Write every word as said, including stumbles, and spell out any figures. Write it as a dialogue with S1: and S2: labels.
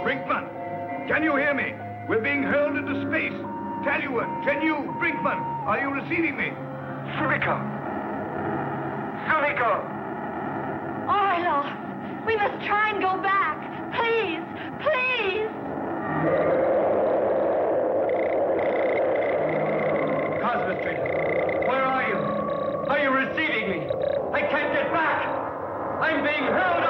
S1: Brinkman, can you hear me? We're being hurled into space. Tallulah, Chenyu, Brinkman, are you receiving me?
S2: Sumiko! Sumiko!
S3: Orlov, we must try and go back. Please, please!
S2: Cosmostrator, where are you? Are you receiving me? I can't get back! I'm being hurled